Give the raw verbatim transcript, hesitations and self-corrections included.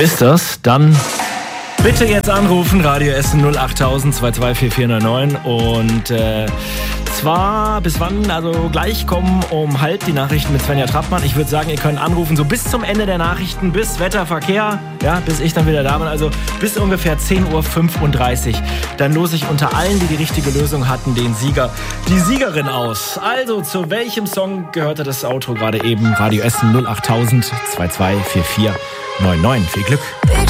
Ist das? Dann bitte jetzt anrufen, Radio Essen null achttausend zwei zwei vier vier neun neun und äh, zwar bis wann, also gleich kommen um halb die Nachrichten mit Svenja Trappmann. Ich würde sagen, ihr könnt anrufen, so bis zum Ende der Nachrichten, bis Wetter, Verkehr, ja, bis ich dann wieder da bin, also bis ungefähr zehn Uhr fünfunddreißig. Dann lose ich unter allen, die die richtige Lösung hatten, den Sieger, die Siegerin aus. Also, zu welchem Song gehörte das Auto gerade eben? Radio Essen null achttausend zwei zwei vier vier neun neun. Viel Glück.